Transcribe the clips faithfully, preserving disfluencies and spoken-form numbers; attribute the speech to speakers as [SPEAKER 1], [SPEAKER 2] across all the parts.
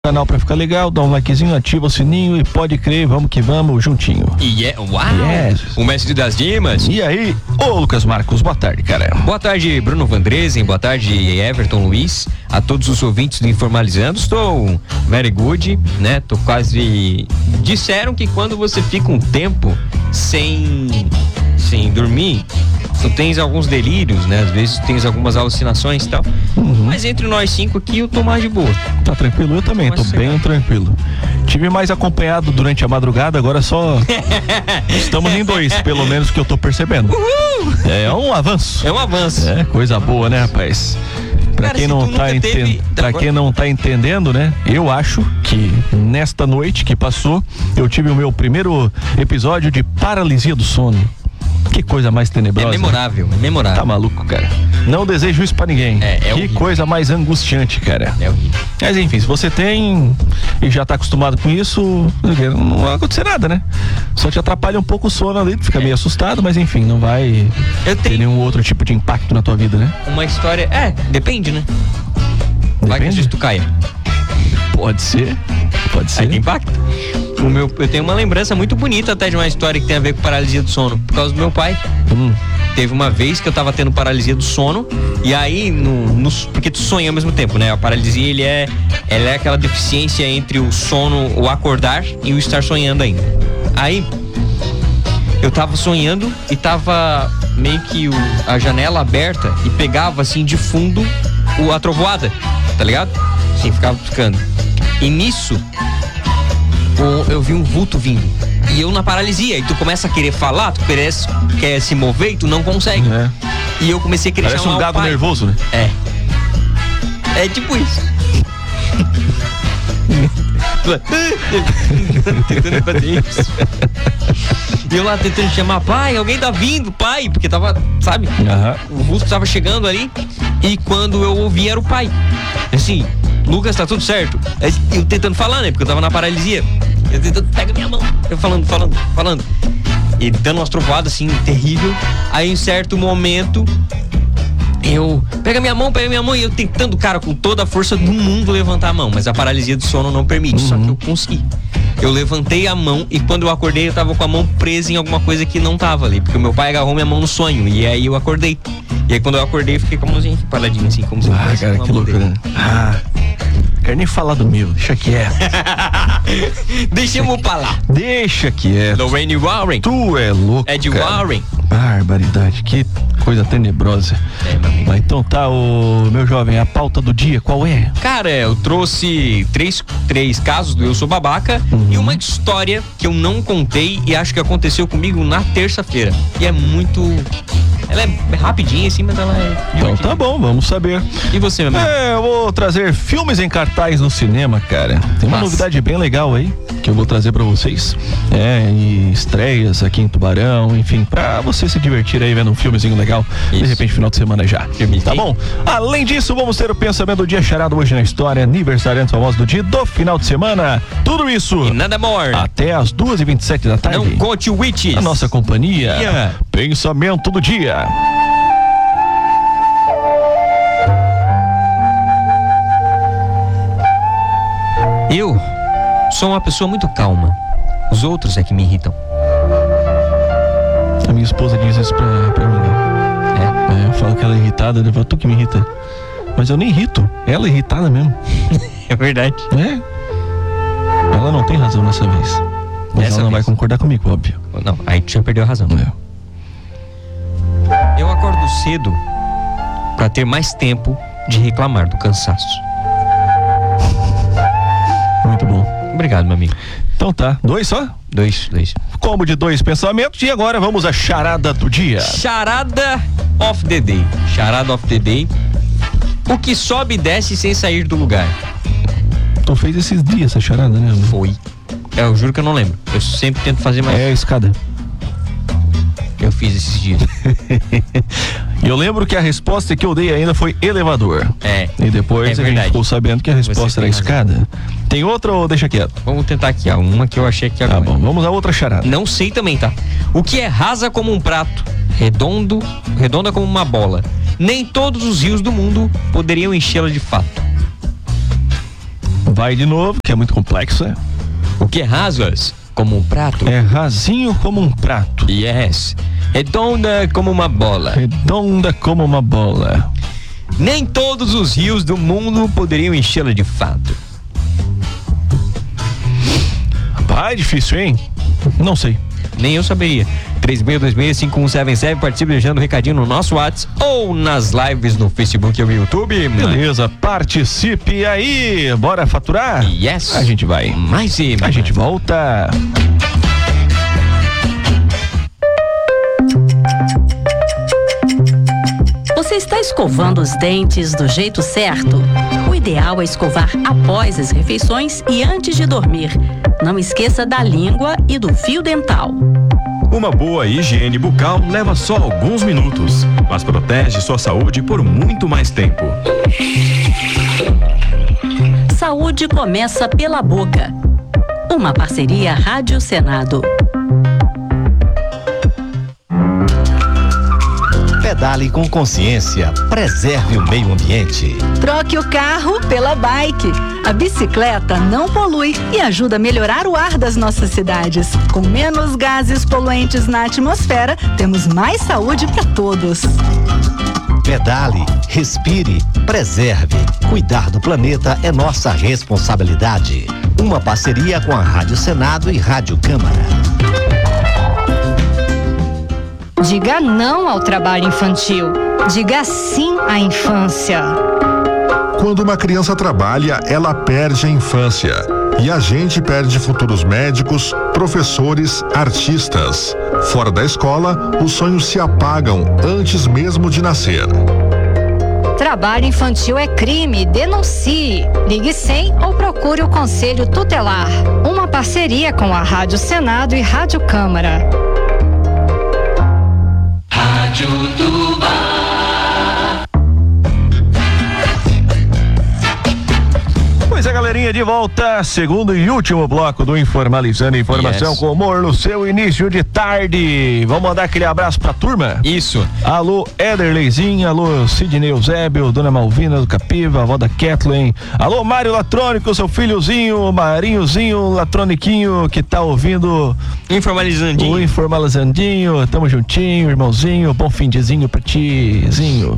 [SPEAKER 1] Canal pra ficar legal, dá um likezinho, ativa o sininho e pode crer, vamos que vamos, juntinho.
[SPEAKER 2] E é, uau!
[SPEAKER 1] Yes.
[SPEAKER 2] O mestre das dimas.
[SPEAKER 1] E aí, ô Lucas Marcos, boa tarde, cara.
[SPEAKER 2] Boa tarde, Bruno Vandresen, boa tarde, Everton Luiz, a todos os ouvintes do Informalizando. Estou very good, né? Tô quase... Disseram que quando você fica um tempo sem, sem dormir, tu tens alguns delírios, né? Às vezes tens algumas alucinações e tal. Uhum. Mas entre nós cinco aqui, eu tô mais de boa.
[SPEAKER 1] Tá tranquilo? Eu também, tô bem tranquilo. Tive mais acompanhado durante a madrugada, agora só estamos em dois, pelo menos que eu tô percebendo. Uhul! É um avanço.
[SPEAKER 2] É um avanço.
[SPEAKER 1] É, coisa boa, né, rapaz? Pra, Cara, quem não tá enten... teve... pra quem não tá entendendo, né? Eu acho que nesta noite que passou, eu tive o meu primeiro episódio de paralisia do sono. Que coisa mais tenebrosa.
[SPEAKER 2] É memorável, é memorável.
[SPEAKER 1] Tá maluco, cara. Não desejo isso pra ninguém.
[SPEAKER 2] É, é
[SPEAKER 1] que
[SPEAKER 2] horrível.
[SPEAKER 1] Coisa mais angustiante, cara.
[SPEAKER 2] É horrível.
[SPEAKER 1] Mas enfim, se você tem e já tá acostumado com isso, não vai acontecer nada, né? Só te atrapalha um pouco o sono ali, tu fica é. meio assustado, mas enfim, não vai
[SPEAKER 2] Eu
[SPEAKER 1] ter
[SPEAKER 2] tenho...
[SPEAKER 1] nenhum outro tipo de impacto na tua vida, né?
[SPEAKER 2] Uma história... É, depende, né?
[SPEAKER 1] Depende?
[SPEAKER 2] Vai que às vezes tu caia.
[SPEAKER 1] Pode ser, pode ser.
[SPEAKER 2] Aí tem impacto. O meu, eu tenho uma lembrança muito bonita até de uma história que tem a ver com paralisia do sono, por causa do meu pai. Hum. Teve uma vez que eu tava tendo paralisia do sono, e aí, no, no, porque tu sonha ao mesmo tempo, né? A paralisia, ele é, ela é aquela deficiência entre o sono, o acordar e o estar sonhando ainda. Aí, eu tava sonhando e tava meio que o, a janela aberta e pegava assim de fundo o, a trovoada, tá ligado? Assim, ficava ficando. E nisso, eu vi um vulto vindo. E eu na paralisia. E tu começa a querer falar, tu quer, quer se mover e tu não consegue. É. E eu comecei a querer
[SPEAKER 1] Parece
[SPEAKER 2] chamar
[SPEAKER 1] um gago
[SPEAKER 2] o pai.
[SPEAKER 1] nervoso, né?
[SPEAKER 2] É. É tipo isso. Tentando fazer isso. E eu lá tentando chamar, pai, alguém tá vindo, pai. Porque tava, sabe? Uhum. O vulto tava chegando ali. E quando eu ouvi, era o pai. Assim, Lucas, tá tudo certo? Eu tentando falar, né? Porque eu tava na paralisia. Eu tentando, pega minha mão. Eu falando, falando, falando. E dando umas trovoadas assim, terrível. Aí em certo momento, eu... Pega minha mão, pega minha mão. E eu tentando, cara, com toda a força do mundo levantar a mão. Mas a paralisia do sono não permite. Uhum. Só que eu consegui. Eu levantei a mão e quando eu acordei, eu tava com a mão presa em alguma coisa que não tava ali. Porque o meu pai agarrou minha mão no sonho. E aí eu acordei. E aí quando eu acordei, eu fiquei com a mãozinha paradinha assim, como se eu
[SPEAKER 1] Ah, cara, que loucura. Ah... Quero nem falar do meu, deixa quieto.
[SPEAKER 2] Deixamos pra lá.
[SPEAKER 1] Deixa quieto.
[SPEAKER 2] Lorraine Warren.
[SPEAKER 1] Tu é louco,
[SPEAKER 2] É de
[SPEAKER 1] cara.
[SPEAKER 2] Warren.
[SPEAKER 1] Barbaridade, que coisa tenebrosa.
[SPEAKER 2] É, meu amigo.
[SPEAKER 1] Mas então tá, o meu jovem, a pauta do dia, qual é?
[SPEAKER 2] Cara, eu trouxe três, três casos do Eu Sou Babaca uhum. e uma história que eu não contei e acho que aconteceu comigo na terça-feira. E é muito... Ela é rapidinha assim, mas ela é...
[SPEAKER 1] Então tá bom, vamos saber.
[SPEAKER 2] E você, meu amigo?
[SPEAKER 1] É, eu vou trazer filmes em cartaz no cinema, cara. Tem uma Nossa. novidade bem legal aí, que eu vou trazer pra vocês. É, e estreias aqui em Tubarão, enfim, pra você se divertir aí vendo um filmezinho legal. Isso. De repente, final de semana já. Tá bom? Além disso, vamos ter o pensamento do dia charado hoje na história, aniversariante famoso do dia do final de semana. Tudo isso.
[SPEAKER 2] E nada more.
[SPEAKER 1] Até as duas e vinte e sete da tarde.
[SPEAKER 2] Não conte witches.
[SPEAKER 1] A nossa companhia.
[SPEAKER 2] Yeah.
[SPEAKER 1] Pensamento do dia.
[SPEAKER 2] Eu sou uma pessoa muito calma. Os outros é que me irritam.
[SPEAKER 1] A minha esposa diz isso pra, pra mim. É? É, eu falo que ela é irritada, eu falo, tu que me irrita. Mas eu nem irrito, ela é irritada mesmo.
[SPEAKER 2] É verdade.
[SPEAKER 1] É. Ela não tem razão nessa vez. Mas Essa ela não vez. vai concordar comigo, óbvio.
[SPEAKER 2] Não, aí tu já perdeu a razão.
[SPEAKER 1] É.
[SPEAKER 2] Eu acordo cedo pra ter mais tempo de reclamar do cansaço.
[SPEAKER 1] Muito bom.
[SPEAKER 2] Obrigado, meu amigo.
[SPEAKER 1] Então tá, dois só?
[SPEAKER 2] Dois, dois.
[SPEAKER 1] Combo de dois pensamentos e agora vamos à charada do dia.
[SPEAKER 2] Charada of the day. Charada of the day. O que sobe e desce sem sair do lugar.
[SPEAKER 1] Tu fez esses dias essa charada, né?
[SPEAKER 2] Foi. Eu juro que eu não lembro. Eu sempre tento fazer mais.
[SPEAKER 1] É a escada.
[SPEAKER 2] Eu fiz esses dias.
[SPEAKER 1] E eu lembro que a resposta que eu dei ainda foi elevador.
[SPEAKER 2] É.
[SPEAKER 1] E depois
[SPEAKER 2] é
[SPEAKER 1] a
[SPEAKER 2] verdade.
[SPEAKER 1] gente ficou sabendo que a resposta era escada. Tem outra ou deixa quieto?
[SPEAKER 2] Vamos tentar aqui, ó. Uma que eu achei que agora.
[SPEAKER 1] Tá bom, vamos a outra charada.
[SPEAKER 2] Não sei também, tá? O que é rasa como um prato, redondo, redonda como uma bola. Nem todos os rios do mundo poderiam enchê-la de fato.
[SPEAKER 1] Vai de novo, que é muito complexo, é?
[SPEAKER 2] O que é rasas? Como um prato?
[SPEAKER 1] É rasinho como um prato.
[SPEAKER 2] Yes. Redonda como uma bola.
[SPEAKER 1] Redonda como uma bola.
[SPEAKER 2] Nem todos os rios do mundo poderiam enchê-la de fato.
[SPEAKER 1] Rapaz, difícil, hein? Não sei.
[SPEAKER 2] Nem eu saberia. três seis dois seis cinco um sete sete, participe deixando um recadinho no nosso WhatsApp ou nas lives no Facebook e no YouTube.
[SPEAKER 1] Beleza, participe aí. Bora faturar?
[SPEAKER 2] Yes.
[SPEAKER 1] A gente vai.
[SPEAKER 2] Mais sim.
[SPEAKER 1] A gente volta.
[SPEAKER 3] Você está escovando os dentes do jeito certo? O ideal é escovar após as refeições e antes de dormir. Não esqueça da língua e do fio dental.
[SPEAKER 4] Uma boa higiene bucal leva só alguns minutos, mas protege sua saúde por muito mais tempo.
[SPEAKER 3] Saúde começa pela boca. Uma parceria Rádio Senado.
[SPEAKER 5] Pedale com consciência, preserve o meio ambiente.
[SPEAKER 6] Troque o carro pela bike. A bicicleta não polui e ajuda a melhorar o ar das nossas cidades. Com menos gases poluentes na atmosfera, temos mais saúde para todos.
[SPEAKER 5] Pedale, respire, preserve. Cuidar do planeta é nossa responsabilidade. Uma parceria com a Rádio Senado e Rádio Câmara.
[SPEAKER 7] Diga não ao trabalho infantil. Diga sim à infância.
[SPEAKER 8] Quando uma criança trabalha, ela perde a infância. E a gente perde futuros médicos, professores, artistas. Fora da escola, os sonhos se apagam antes mesmo de nascer.
[SPEAKER 7] Trabalho infantil é crime. Denuncie. Ligue cem ou procure o Conselho Tutelar. Uma parceria com a Rádio Senado e Rádio Câmara.
[SPEAKER 9] Rádio Tubá.
[SPEAKER 1] Pois é, galerinha, de volta, segundo e último bloco do Informalizando Informação, yes, com humor no seu início de tarde. Vamos mandar aquele abraço pra turma?
[SPEAKER 2] Isso.
[SPEAKER 1] Alô, Ederleizinho, alô, Sidney Eusébio, Dona Malvina do Capiva, avó da Kathleen. Alô, Mário Latrônico, seu filhozinho, Marinhozinho, Latroniquinho, que tá ouvindo
[SPEAKER 2] Informalizandinho.
[SPEAKER 1] O Informalizandinho, tamo juntinho, irmãozinho, bom fim dezinho pra tizinho.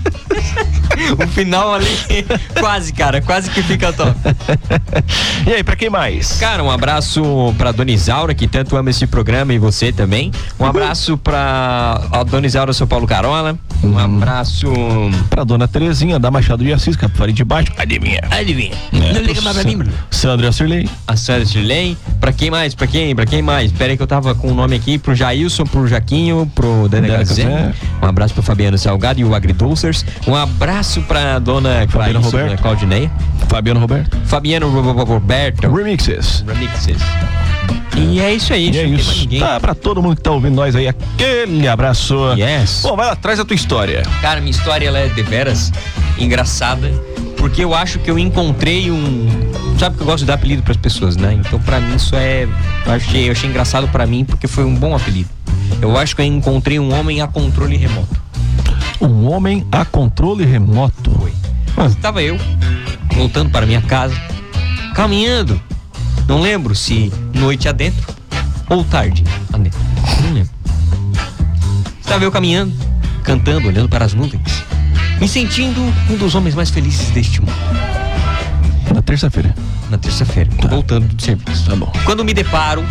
[SPEAKER 2] O final ali, quase, cara, quase que fica top.
[SPEAKER 1] E aí, pra quem mais?
[SPEAKER 2] Cara, um abraço pra Dona Isaura, que tanto ama esse programa, e você também. Um abraço pra a Dona Isaura, São Paulo Carola. Um abraço
[SPEAKER 1] pra Dona Terezinha, da Machado de Assis, Capivari de Baixo. Adivinha?
[SPEAKER 2] Adivinha.
[SPEAKER 1] É,
[SPEAKER 2] Não liga mais pra mim, Bruno.
[SPEAKER 1] Sandra Sirley.
[SPEAKER 2] A Sandra Sirley. Pra quem mais? Pra quem? Pra quem mais? Pera aí que eu tava com o nome aqui, pro Jailson, pro Jaquinho, pro Dana Zé. Um abraço pro Fabiano Salgado e o Agridulcers. Um abraço pra Dona
[SPEAKER 1] Fabiano Roberto.
[SPEAKER 2] Claudineia.
[SPEAKER 1] Fabiano Roberto.
[SPEAKER 2] Fabiano Roberto.
[SPEAKER 1] Remixes.
[SPEAKER 2] Remixes. E é isso aí.
[SPEAKER 1] E é isso. Tá, pra todo mundo que tá ouvindo nós aí, aquele abraço.
[SPEAKER 2] Yes.
[SPEAKER 1] Bom, vai lá, traz a tua história.
[SPEAKER 2] Cara, minha história, ela é deveras engraçada, porque eu acho que eu encontrei um... Sabe que eu gosto de dar apelido pras pessoas, né? Então, pra mim, isso é... Eu achei, eu achei engraçado pra mim, porque foi um bom apelido. Eu acho que eu encontrei um homem a controle remoto.
[SPEAKER 1] Um homem a controle remoto?
[SPEAKER 2] Foi. Ah. Estava eu, voltando para minha casa, caminhando. Não lembro se noite adentro ou tarde adentro. Não lembro. Estava eu caminhando, cantando, olhando para as nuvens, me sentindo um dos homens mais felizes deste mundo.
[SPEAKER 1] Na terça-feira?
[SPEAKER 2] Na terça-feira, tá. Voltando do serviço.
[SPEAKER 1] Tá bom.
[SPEAKER 2] Quando me deparo,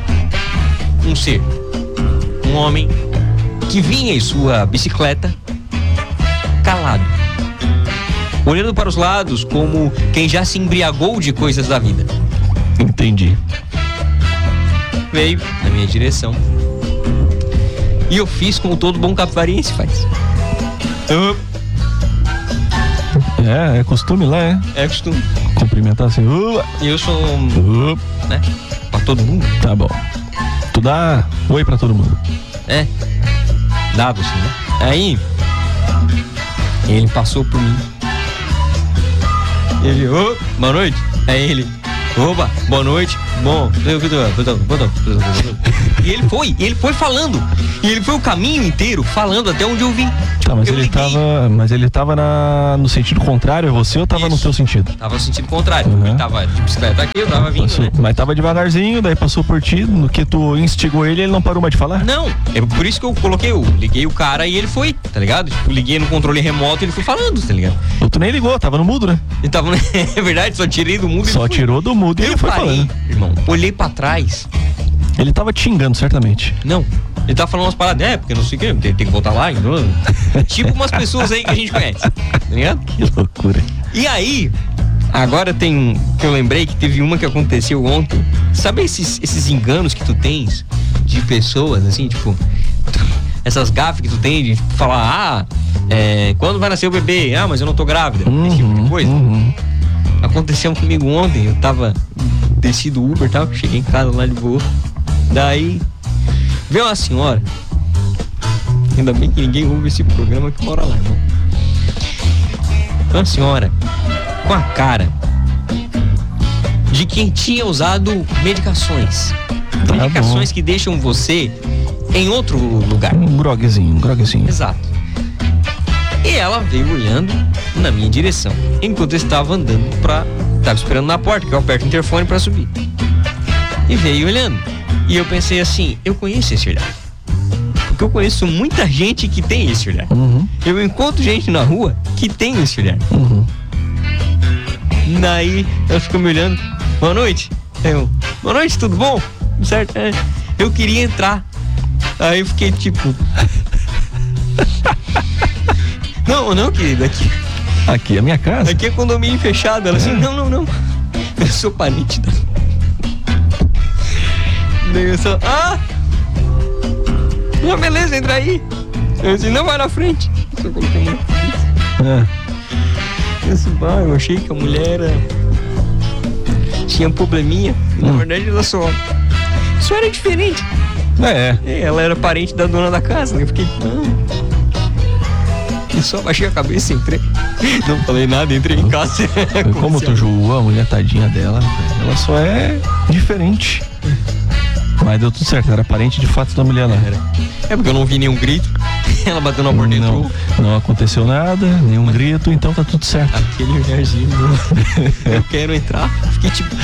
[SPEAKER 2] um ser, um homem que vinha em sua bicicleta, calado, olhando para os lados como quem já se embriagou de coisas da vida.
[SPEAKER 1] Entendi.
[SPEAKER 2] Veio na minha direção e eu fiz como todo bom capivariense faz. Uh.
[SPEAKER 1] É, é costume lá, é?
[SPEAKER 2] É costume.
[SPEAKER 1] Cumprimentar assim. Uh.
[SPEAKER 2] Eu sou uh. né? Pra todo mundo.
[SPEAKER 1] Tá bom. Tu dá oi pra todo mundo.
[SPEAKER 2] É. Dado assim, né? Aí ele passou por mim. Ele, ô, oh, boa noite. Aí ele, Opa, boa noite. Bom, e ele foi, ele foi falando. E ele foi o caminho inteiro falando até onde eu vim.
[SPEAKER 1] Tá, mas
[SPEAKER 2] eu
[SPEAKER 1] ele
[SPEAKER 2] liguei.
[SPEAKER 1] tava. Mas ele tava na, no sentido contrário a você ou tava
[SPEAKER 2] Isso.
[SPEAKER 1] no seu sentido?
[SPEAKER 2] Tava no sentido contrário.
[SPEAKER 1] Uhum.
[SPEAKER 2] Ele tava de bicicleta aqui, eu tava vindo,
[SPEAKER 1] Passou,
[SPEAKER 2] né?
[SPEAKER 1] mas tava devagarzinho, daí passou por ti, no que tu instigou ele, ele não parou mais de falar?
[SPEAKER 2] Não, é por isso que eu coloquei, eu liguei o cara e ele foi, tá ligado? Tipo, liguei no controle remoto e ele foi falando, tá ligado?
[SPEAKER 1] Ou tu nem ligou, tava no mudo, né?
[SPEAKER 2] Ele tava, é verdade, só tirei do mudo e
[SPEAKER 1] Só
[SPEAKER 2] ele foi.
[SPEAKER 1] tirou do mudo e
[SPEAKER 2] Eu
[SPEAKER 1] ele foi
[SPEAKER 2] parei,
[SPEAKER 1] falando.
[SPEAKER 2] irmão, olhei pra trás.
[SPEAKER 1] Ele tava te xingando, certamente.
[SPEAKER 2] Não, ele tava falando umas paradas, é, porque não sei o que, tem, tem que voltar lá. Tipo umas pessoas aí que a gente conhece, tá ligado?
[SPEAKER 1] Que loucura.
[SPEAKER 2] E aí, agora tem um que eu lembrei que teve uma que aconteceu ontem. Sabe esses, esses enganos que tu tens de pessoas, assim, tipo, essas gafes que tu tem de falar, ah, é, quando vai nascer o bebê? Ah, mas eu não tô grávida.
[SPEAKER 1] Uhum,
[SPEAKER 2] Esse tipo de coisa.
[SPEAKER 1] Uhum.
[SPEAKER 2] Aconteceu comigo ontem, eu tava desci do Uber e tal, cheguei em casa lá de boa. Daí veio uma senhora. Ainda bem que ninguém ouve esse programa que mora lá, irmão. Uma senhora com a cara de quem tinha usado medicações.
[SPEAKER 1] Tá
[SPEAKER 2] medicações
[SPEAKER 1] bom.
[SPEAKER 2] que deixam você em outro lugar.
[SPEAKER 1] Um groguezinho, um groguezinho.
[SPEAKER 2] Exato. E ela veio olhando na minha direção, enquanto eu estava andando pra... Tava esperando na porta, que eu aperto o interfone pra subir. E veio olhando. E eu pensei assim, eu conheço esse olhar. Porque eu conheço muita gente que tem esse olhar.
[SPEAKER 1] Uhum.
[SPEAKER 2] Eu encontro gente na rua que tem esse olhar.
[SPEAKER 1] Uhum.
[SPEAKER 2] Daí ela ficou me olhando. Boa noite. Eu, boa noite, tudo bom? Certo? É. Eu queria entrar. Aí eu fiquei tipo... Não, não, querido, aqui,
[SPEAKER 1] Aqui é a minha casa.
[SPEAKER 2] aqui é condomínio fechado. Ela assim, não, não, não. Eu sou parente da... Daí eu só, ah! Não, beleza, entra aí. Eu disse, não, vai na frente. Eu coloquei a mão na frente.
[SPEAKER 1] É.
[SPEAKER 2] Eu disse, bah, eu achei que a mulher era... tinha um probleminha. E, na
[SPEAKER 1] Hum.
[SPEAKER 2] verdade ela só... Só era diferente.
[SPEAKER 1] É.
[SPEAKER 2] É, ela era parente da dona da casa. Eu fiquei, não. E só baixei a cabeça e entrei. Não falei nada, entrei em casa.
[SPEAKER 1] Como tu julgou a mulher tadinha dela, ela só é diferente. Mas deu tudo certo, era parente de fato da mulher lá.
[SPEAKER 2] Era. É porque eu não vi nenhum grito. Ela bateu na porta e
[SPEAKER 1] Não,
[SPEAKER 2] entrou.
[SPEAKER 1] não aconteceu nada, nenhum grito, então tá tudo certo.
[SPEAKER 2] Aquele olharzinho. Eu quero entrar. Fiquei tipo.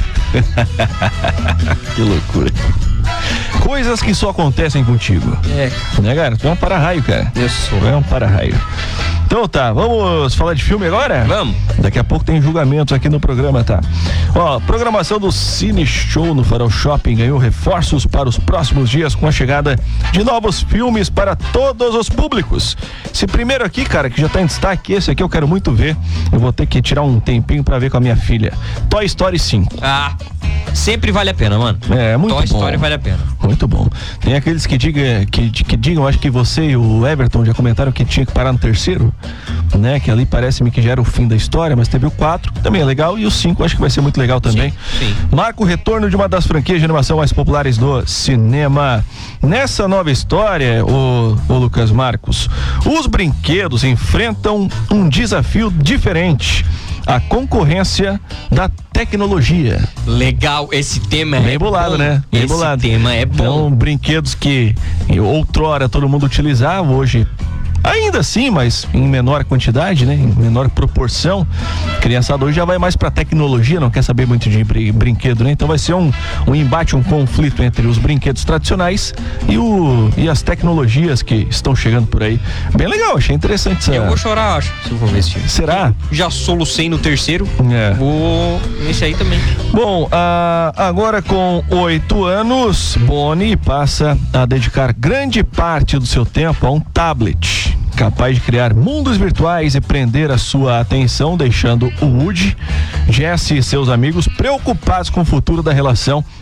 [SPEAKER 1] Que loucura. Coisas que só acontecem contigo.
[SPEAKER 2] É,
[SPEAKER 1] Né, cara? Tu é um para-raio, cara.
[SPEAKER 2] eu sou.
[SPEAKER 1] Tu é um para-raio. Então tá, vamos falar de filme agora?
[SPEAKER 2] Vamos.
[SPEAKER 1] Daqui a pouco tem julgamentos aqui no programa, tá? Ó, programação do Cine Show no Farol Shopping ganhou reforços para os próximos dias com a chegada de novos filmes para todos os públicos. Esse primeiro aqui, cara, que já tá em destaque, esse aqui eu quero muito ver. Eu vou ter que tirar um tempinho pra ver com a minha filha. Toy Story cinco.
[SPEAKER 2] Ah, sempre vale a pena, mano.
[SPEAKER 1] É, muito
[SPEAKER 2] Toy
[SPEAKER 1] bom.
[SPEAKER 2] Story vale a pena.
[SPEAKER 1] Muito bom. Tem aqueles que digam, que, que digam, acho que você e o Everton já comentaram que tinha que parar no terceiro, né? Que ali parece-me que já era o fim da história, mas teve o quatro, que também é legal, e o cinco acho que vai ser muito legal também.
[SPEAKER 2] Sim, sim.
[SPEAKER 1] Marca o retorno de uma das franquias de animação mais populares do cinema. Nessa nova história, o, o Lucas Marcos, os brinquedos enfrentam um desafio diferente. A concorrência da tecnologia.
[SPEAKER 2] Legal, esse tema é
[SPEAKER 1] Bem bolado,
[SPEAKER 2] bom.
[SPEAKER 1] né? Bem
[SPEAKER 2] esse
[SPEAKER 1] bolado.
[SPEAKER 2] tema é bom.
[SPEAKER 1] Então, brinquedos que outrora todo mundo utilizava, hoje ainda assim, mas em menor quantidade, né? Em menor proporção. Criançada hoje já vai mais pra tecnologia, não quer saber muito de brin- brinquedo, né? Então vai ser um, um embate, um conflito entre os brinquedos tradicionais e, o, e as tecnologias que estão chegando por aí. Bem legal, achei interessante essa...
[SPEAKER 2] Eu vou chorar, acho, se eu for ver esse filme.
[SPEAKER 1] Será?
[SPEAKER 2] Já solucei no terceiro.
[SPEAKER 1] É.
[SPEAKER 2] Vou nesse aí também.
[SPEAKER 1] Bom, ah, agora com oito anos, Bonnie passa a dedicar grande parte do seu tempo a um tablet, capaz de criar mundos virtuais e prender a sua atenção, deixando o Woody, Jesse e seus amigos preocupados com o futuro da relação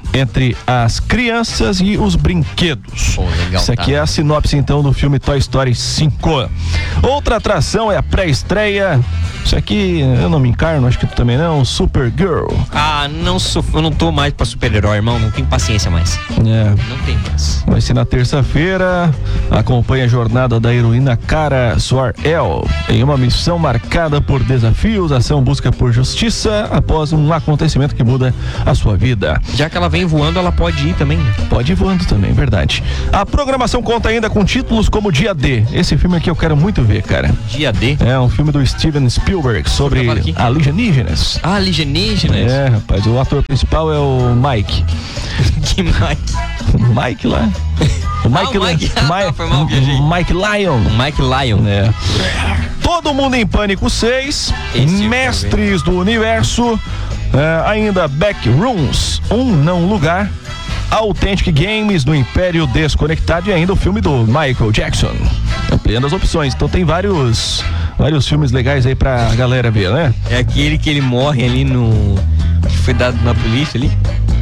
[SPEAKER 1] entre as crianças e os brinquedos.
[SPEAKER 2] Pô, legal,
[SPEAKER 1] Isso aqui
[SPEAKER 2] tá?
[SPEAKER 1] é a sinopse então do filme Toy Story cinco. Outra atração é a pré-estreia. Isso aqui eu não me encarno, acho que tu também não. Supergirl.
[SPEAKER 2] Ah, não sou, eu não tô mais pra super-herói, irmão. Não tenho paciência mais.
[SPEAKER 1] É.
[SPEAKER 2] Não tem mais.
[SPEAKER 1] Vai ser na terça-feira. Acompanha a jornada da heroína Kara Zor-El em uma missão marcada por desafios, ação, busca por justiça após um acontecimento que muda a sua vida.
[SPEAKER 2] Já que ela vem voando, ela pode ir também, né?
[SPEAKER 1] Pode ir voando também, verdade. A programação conta ainda com títulos como Dia D. Esse filme aqui eu quero muito ver, cara.
[SPEAKER 2] Dia D?
[SPEAKER 1] É um filme do Steven Spielberg sobre alienígenas.
[SPEAKER 2] Ah, alienígenas?
[SPEAKER 1] É, rapaz, o ator principal é o Mike.
[SPEAKER 2] Que Mike?
[SPEAKER 1] Mike lá. O Mike,
[SPEAKER 2] ah, o Mike.
[SPEAKER 1] Mike,
[SPEAKER 2] Foi mal, viajei.
[SPEAKER 1] Mike Lyon.
[SPEAKER 2] Mike Lyon.
[SPEAKER 1] É. Todo Mundo em Pânico seis.
[SPEAKER 2] Esse
[SPEAKER 1] Mestres do Universo. É, ainda Backrooms, Um Não Lugar. Authentic Games do Império Desconectado e ainda o filme do Michael Jackson. Ampliando as opções. Então tem vários vários filmes legais aí pra galera ver, né?
[SPEAKER 2] É aquele que ele morre ali no... que foi dado na polícia ali.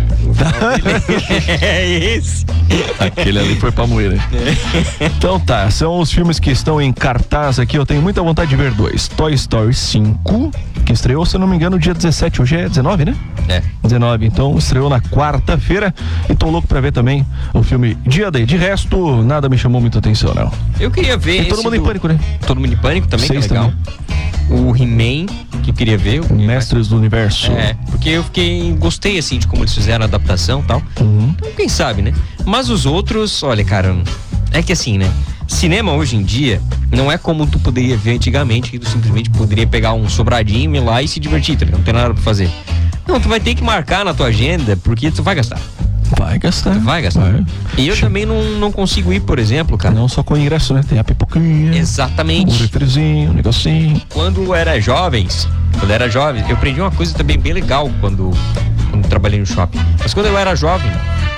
[SPEAKER 2] É esse.
[SPEAKER 1] Aquele ali foi pra moer, né? É. Então tá, são os filmes que estão em cartaz aqui. Eu tenho muita vontade de ver dois. Toy Story cinco, que estreou, se eu não me engano, dia dezessete. Hoje é dezenove, né?
[SPEAKER 2] É.
[SPEAKER 1] dezenove, então estreou na quarta-feira. E tô louco pra ver também o filme Dia D. De resto, nada me chamou muita atenção, não.
[SPEAKER 2] Eu queria ver.
[SPEAKER 1] E Todo Mundo
[SPEAKER 2] do...
[SPEAKER 1] em Pânico, né?
[SPEAKER 2] Todo Mundo em Pânico também,
[SPEAKER 1] Seis
[SPEAKER 2] que é legal. Também. O He-Man, que eu queria ver. O
[SPEAKER 1] Mestres do Universo.
[SPEAKER 2] É, porque eu fiquei, gostei assim de como eles fizeram a adaptação e tal.
[SPEAKER 1] Uhum.
[SPEAKER 2] Então, quem sabe, né? Mas os outros, olha, cara, é que assim, né? Cinema hoje em dia não é como tu poderia ver antigamente, que tu simplesmente poderia pegar um sobradinho, ir lá e se divertir, tá ligado? Não tem nada pra fazer. Não, tu vai ter que marcar na tua agenda, porque tu vai gastar.
[SPEAKER 1] Vai gastar.
[SPEAKER 2] Tu vai gastar.
[SPEAKER 1] Vai.
[SPEAKER 2] E eu também não, não consigo ir, por exemplo, cara.
[SPEAKER 1] Não só com ingresso, né? Tem a pipoquinha.
[SPEAKER 2] Exatamente.
[SPEAKER 1] Um refrizinho, um negocinho.
[SPEAKER 2] Quando era jovens, quando era jovem, eu aprendi uma coisa também bem legal quando, quando trabalhei no shopping. Mas quando eu era jovem,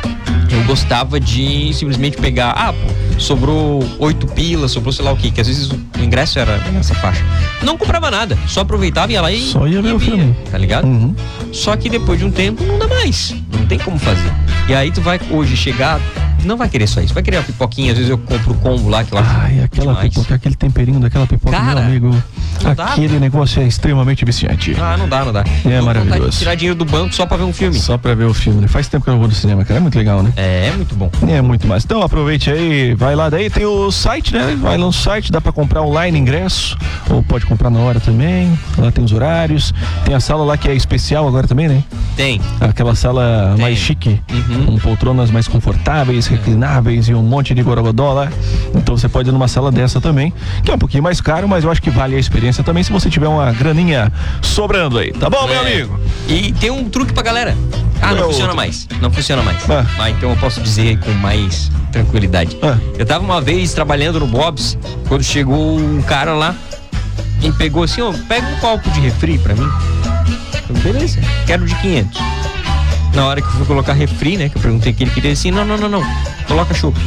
[SPEAKER 2] eu gostava de simplesmente pegar, ah, pô, sobrou oito pilas, sobrou sei lá o quê, que às vezes o ingresso era nessa faixa. Não comprava nada, só aproveitava e ia lá e...
[SPEAKER 1] Só ia ver o
[SPEAKER 2] via,
[SPEAKER 1] filme.
[SPEAKER 2] tá ligado?
[SPEAKER 1] Uhum.
[SPEAKER 2] Só que depois de um tempo não dá mais, não tem como fazer. E aí tu vai hoje chegar, não vai querer só isso, vai querer uma pipoquinha, às vezes eu compro o combo lá que eu acho
[SPEAKER 1] Ai, aquela
[SPEAKER 2] demais.
[SPEAKER 1] pipoca, aquele temperinho daquela pipoca,
[SPEAKER 2] Cara,
[SPEAKER 1] meu amigo. Aquele
[SPEAKER 2] dá,
[SPEAKER 1] negócio é extremamente viciante.
[SPEAKER 2] Ah, não dá, não dá.
[SPEAKER 1] É maravilhoso.
[SPEAKER 2] Tirar dinheiro do banco só pra ver um filme.
[SPEAKER 1] Só pra ver o filme, né? Faz tempo que eu não vou no cinema, cara. É muito legal, né?
[SPEAKER 2] É, é muito bom.
[SPEAKER 1] É muito mais. Então aproveite aí, vai lá daí, tem o site, né? Vai lá no site, dá pra comprar online ingresso, ou pode comprar na hora também. Lá tem os horários. Tem a sala lá que é especial agora também, né?
[SPEAKER 2] Tem.
[SPEAKER 1] Aquela sala
[SPEAKER 2] Tem.
[SPEAKER 1] mais chique,
[SPEAKER 2] Uhum.
[SPEAKER 1] com poltronas mais confortáveis, reclináveis e um monte de gorogodó lá. Então você pode ir numa sala dessa também, que é um pouquinho mais caro, mas eu acho que vale a experiência também se você tiver uma graninha sobrando aí, tá bom,
[SPEAKER 2] É.
[SPEAKER 1] meu amigo?
[SPEAKER 2] E tem um truque pra galera. Ah, não
[SPEAKER 1] Qual é
[SPEAKER 2] funciona
[SPEAKER 1] outro?
[SPEAKER 2] mais. Não funciona mais.
[SPEAKER 1] Ah.
[SPEAKER 2] Ah, então eu posso dizer aí com mais tranquilidade.
[SPEAKER 1] Ah.
[SPEAKER 2] Eu tava uma vez trabalhando no Bob's, quando chegou um cara lá e pegou assim, ó, pega um copo de refri pra mim. Eu, beleza, quero de quinhentos. Na hora que eu fui colocar refri, né, que eu perguntei o que ele queria, assim, não, não, não, não, coloca chopp.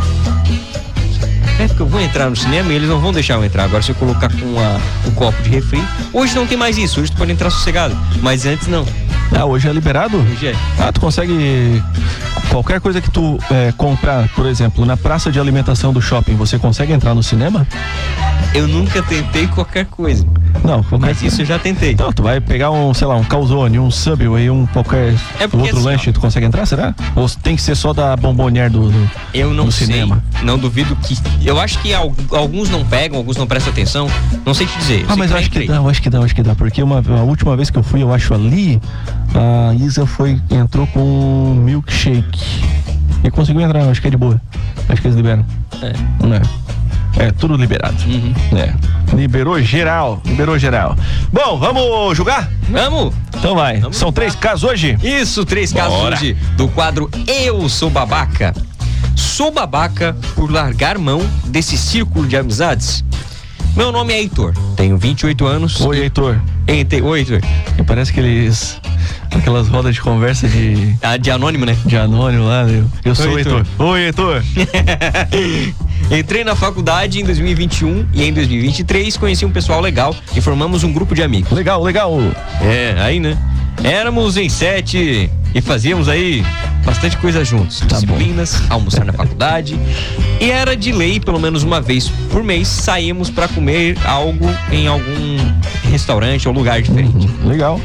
[SPEAKER 2] É porque eu vou entrar no cinema e eles não vão deixar eu entrar. Agora se eu colocar com a, o copo de refri, hoje não tem mais isso, hoje tu pode entrar sossegado, mas antes não.
[SPEAKER 1] Ah, hoje é liberado?
[SPEAKER 2] Hoje é.
[SPEAKER 1] Ah, tu consegue qualquer coisa que tu é, comprar, por exemplo, na praça de alimentação do shopping, você consegue entrar no cinema?
[SPEAKER 2] Eu nunca tentei qualquer coisa.
[SPEAKER 1] Não, qualquer
[SPEAKER 2] Mas isso eu já tentei.
[SPEAKER 1] Então, tu vai pegar um, sei lá, um calzone, um Subway, um qualquer
[SPEAKER 2] É porque
[SPEAKER 1] outro
[SPEAKER 2] assim,
[SPEAKER 1] lanche,
[SPEAKER 2] ó,
[SPEAKER 1] tu consegue entrar, será? Ou tem que ser só da bombonière do, do,
[SPEAKER 2] Eu não
[SPEAKER 1] do
[SPEAKER 2] sei.
[SPEAKER 1] cinema?
[SPEAKER 2] Não duvido que. Eu acho que al- alguns não pegam, alguns não prestam atenção. Não sei te dizer. Eu
[SPEAKER 1] Ah,
[SPEAKER 2] sei
[SPEAKER 1] mas
[SPEAKER 2] eu
[SPEAKER 1] eu acho que
[SPEAKER 2] entrei.
[SPEAKER 1] dá, eu acho que dá, eu acho que dá. Porque uma, a última vez que eu fui, eu acho ali, a Isa foi, entrou com um milkshake. E conseguiu entrar, eu acho que é de boa. Acho que eles liberam.
[SPEAKER 2] É.
[SPEAKER 1] É, é tudo liberado.
[SPEAKER 2] Uhum.
[SPEAKER 1] É. Liberou geral, liberou geral. Bom, vamos julgar?
[SPEAKER 2] Vamos!
[SPEAKER 1] Então vai.
[SPEAKER 2] Vamos
[SPEAKER 1] São
[SPEAKER 2] julgar.
[SPEAKER 1] três casos hoje?
[SPEAKER 2] Isso, três casos
[SPEAKER 1] Bora.
[SPEAKER 2] hoje do quadro Eu Sou Babaca. Sou babaca por largar mão desse círculo de amizades? Meu nome é Heitor, tenho vinte e oito anos.
[SPEAKER 1] Oi, Heitor.
[SPEAKER 2] Entre... Oi, Heitor.
[SPEAKER 1] E parece que eles. Aquelas rodas de conversa de.
[SPEAKER 2] Ah, de anônimo, né?
[SPEAKER 1] De anônimo lá, meu. Eu sou o
[SPEAKER 2] Oi,
[SPEAKER 1] Heitor.
[SPEAKER 2] Heitor.
[SPEAKER 1] Oi, Heitor.
[SPEAKER 2] Entrei na faculdade em dois mil e vinte e um e em dois mil e vinte e três conheci um pessoal legal e formamos um grupo de amigos.
[SPEAKER 1] Legal, legal.
[SPEAKER 2] É, aí, né? Éramos em sete e fazíamos aí bastante coisa juntos.
[SPEAKER 1] Tá
[SPEAKER 2] Disciplinas,
[SPEAKER 1] bom.
[SPEAKER 2] almoçar na faculdade. E era de lei, pelo menos uma vez por mês, saímos pra comer algo em algum restaurante ou lugar diferente.
[SPEAKER 1] Uhum, legal.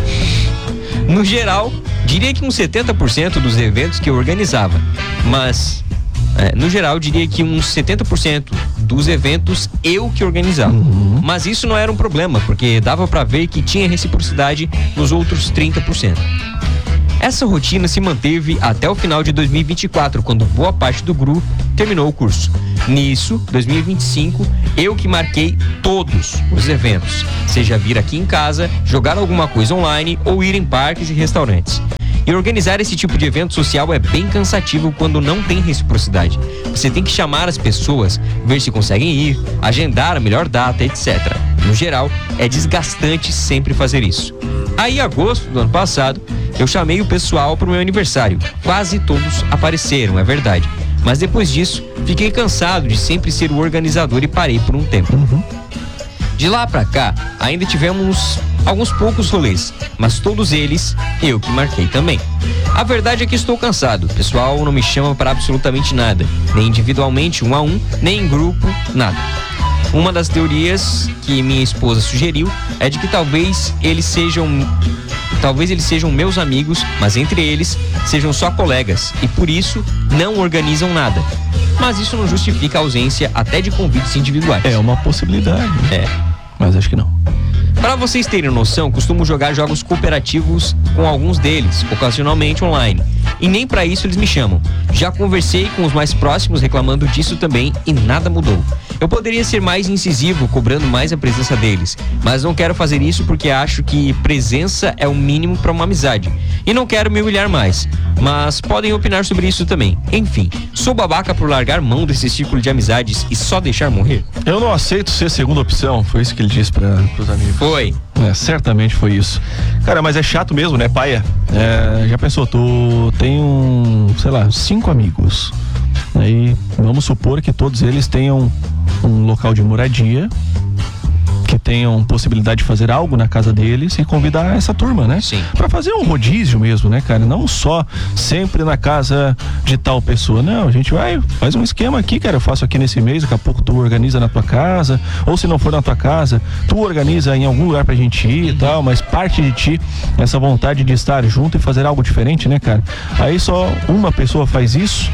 [SPEAKER 2] No geral, diria que uns setenta por cento dos eventos que eu organizava, mas é, no geral diria que uns setenta por cento dos eventos eu que organizava.
[SPEAKER 1] Uhum.
[SPEAKER 2] Mas isso não era um problema, porque dava pra ver que tinha reciprocidade nos outros trinta por cento. Essa rotina se manteve até o final de dois mil e vinte e quatro, quando boa parte do grupo terminou o curso. Nisso, dois mil e vinte e cinco, eu que marquei todos os eventos, seja vir aqui em casa, jogar alguma coisa online ou ir em parques e restaurantes. E organizar esse tipo de evento social é bem cansativo quando não tem reciprocidade. Você tem que chamar as pessoas, ver se conseguem ir, agendar a melhor data, etcétera. No geral, é desgastante sempre fazer isso. Aí, em agosto do ano passado, eu chamei o pessoal para o meu aniversário. Quase todos apareceram, é verdade. Mas depois disso, fiquei cansado de sempre ser o organizador e parei por um tempo.
[SPEAKER 1] Uhum.
[SPEAKER 2] De lá pra cá, ainda tivemos alguns poucos rolês, mas todos eles eu que marquei também. A verdade é que estou cansado. O pessoal não me chama para absolutamente nada, nem individualmente, um a um, nem em grupo, nada. Uma das teorias que minha esposa sugeriu é de que talvez eles sejam talvez eles sejam meus amigos, mas entre eles sejam só colegas e por isso não organizam nada. Mas isso não justifica a ausência até de convites individuais.
[SPEAKER 1] É uma possibilidade.
[SPEAKER 2] É.
[SPEAKER 1] Mas acho que não.
[SPEAKER 2] Para vocês terem noção, costumo jogar jogos cooperativos com alguns deles, ocasionalmente online. E nem para isso eles me chamam. Já conversei com os mais próximos reclamando disso também e nada mudou. Eu poderia ser mais incisivo, cobrando mais a presença deles, mas não quero fazer isso porque acho que presença é o mínimo para uma amizade. E não quero me humilhar mais, mas podem opinar sobre isso também. Enfim, sou babaca por largar mão desse círculo de amizades e só deixar morrer?
[SPEAKER 1] Eu não aceito ser segunda opção, foi isso que ele disse para os amigos.
[SPEAKER 2] Foi.
[SPEAKER 1] É, certamente foi isso. Cara, mas é chato mesmo, né, paia? É, já pensou, tu tem um, sei lá, cinco amigos. Aí vamos supor que todos eles tenham um local de moradia, que tenham possibilidade de fazer algo na casa deles e convidar essa turma, né?
[SPEAKER 2] Sim.
[SPEAKER 1] Pra fazer um rodízio mesmo, né, cara? Não só sempre na casa de tal pessoa. Não, a gente vai, faz um esquema aqui, cara. Eu faço aqui nesse mês, daqui a pouco tu organiza na tua casa. Ou se não for na tua casa, tu organiza em algum lugar pra gente ir e tal. Mas parte de ti, essa vontade de estar junto e fazer algo diferente, né, cara? Aí só uma pessoa faz isso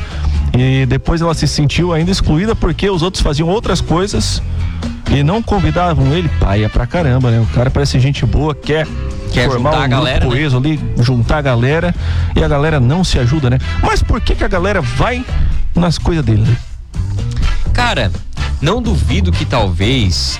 [SPEAKER 1] e depois ela se sentiu ainda excluída porque os outros faziam outras coisas e não convidavam ele. Paia pra caramba, né? O cara parece gente boa, quer,
[SPEAKER 2] quer
[SPEAKER 1] formar
[SPEAKER 2] juntar
[SPEAKER 1] um
[SPEAKER 2] a galera,
[SPEAKER 1] grupo coeso, né? Ali, juntar a galera, e a galera não se ajuda, né? Mas por que que a galera vai nas coisas dele, né?
[SPEAKER 2] Cara, não duvido que talvez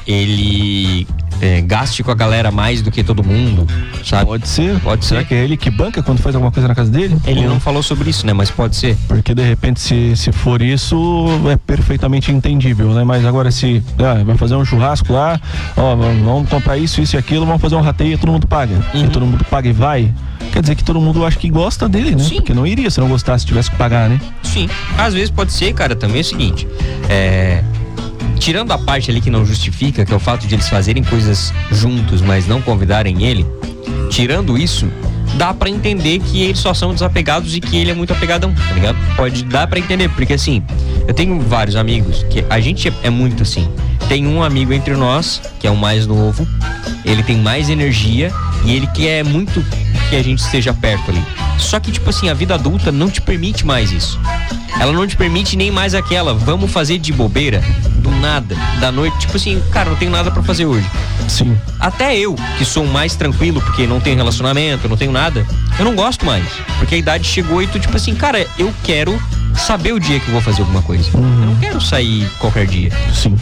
[SPEAKER 2] ele é, gaste com a galera mais do que todo mundo, sabe?
[SPEAKER 1] Pode ser.
[SPEAKER 2] Pode
[SPEAKER 1] Será
[SPEAKER 2] ser.
[SPEAKER 1] que é ele que banca quando faz alguma coisa na casa dele?
[SPEAKER 2] Ele
[SPEAKER 1] Ou...
[SPEAKER 2] não falou sobre isso, né? Mas pode ser.
[SPEAKER 1] Porque de repente se, se for isso é perfeitamente entendível, né? Mas agora se ah, vai fazer um churrasco lá, ó, vamos comprar isso, isso e aquilo, vamos fazer um rateio e todo mundo paga.
[SPEAKER 2] Uhum.
[SPEAKER 1] E todo mundo paga e vai. Quer dizer que todo mundo acha que gosta dele, né?
[SPEAKER 2] Sim.
[SPEAKER 1] Porque não iria se não gostasse, tivesse que pagar, né?
[SPEAKER 2] Sim. Às vezes pode ser, cara, também é o seguinte, é... tirando a parte ali que não justifica, que é o fato de eles fazerem coisas juntos, mas não convidarem ele, tirando isso, dá pra entender que eles só são desapegados e que ele é muito apegadão, tá ligado? Pode dar pra entender, porque assim, eu tenho vários amigos que a gente é, é muito assim. Tem um amigo entre nós, que é o mais novo, ele tem mais energia e ele quer muito que a gente esteja perto ali. Só que, tipo assim, a vida adulta não te permite mais isso. Ela não te permite nem mais aquela, vamos fazer de bobeira, do nada, da noite, tipo assim, cara, não tenho nada pra fazer hoje.
[SPEAKER 1] Sim.
[SPEAKER 2] Até eu, que sou mais tranquilo, porque não tenho relacionamento, não tenho nada, eu não gosto mais. Porque a idade chegou e tu, tipo assim, cara, eu quero saber o dia que eu vou fazer alguma coisa.
[SPEAKER 1] Uhum.
[SPEAKER 2] Eu não quero sair qualquer dia.
[SPEAKER 1] Sim.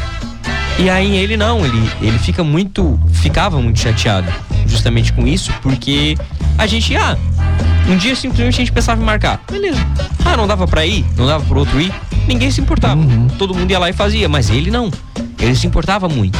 [SPEAKER 2] E aí ele não, ele, ele fica muito, ficava muito chateado justamente com isso, porque a gente, ah, um dia simplesmente a gente pensava em marcar, beleza, ah, não dava pra ir, não dava pro outro ir, ninguém se importava,
[SPEAKER 1] uhum.
[SPEAKER 2] Todo mundo ia lá e fazia, mas ele não, ele se importava muito.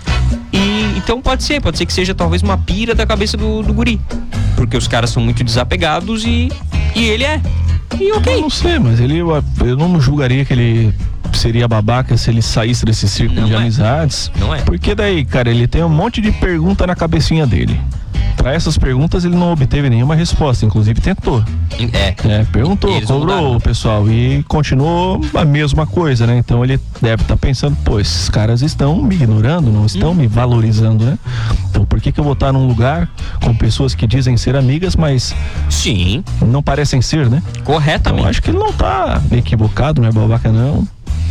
[SPEAKER 2] E então pode ser, pode ser que seja talvez uma pira da cabeça do, do guri, porque os caras são muito desapegados e, e ele é, e ok.
[SPEAKER 1] Eu não sei, mas ele, eu, eu não julgaria que ele seria babaca se ele saísse desse círculo
[SPEAKER 2] Não
[SPEAKER 1] de
[SPEAKER 2] é.
[SPEAKER 1] amizades.
[SPEAKER 2] Não é.
[SPEAKER 1] Porque daí, cara, ele tem um monte de pergunta na cabecinha dele. Para essas perguntas ele não obteve nenhuma resposta, inclusive tentou.
[SPEAKER 2] É.
[SPEAKER 1] É, perguntou,
[SPEAKER 2] Eles
[SPEAKER 1] cobrou o pessoal e continuou a mesma coisa, né? Então ele deve estar pensando, pô, esses caras estão me ignorando, não estão hum. me valorizando, né? Então por que que eu vou estar num lugar com pessoas que dizem ser amigas, mas
[SPEAKER 2] sim,
[SPEAKER 1] não parecem ser, né?
[SPEAKER 2] Corretamente.
[SPEAKER 1] Então acho que ele não tá equivocado, não é babaca não.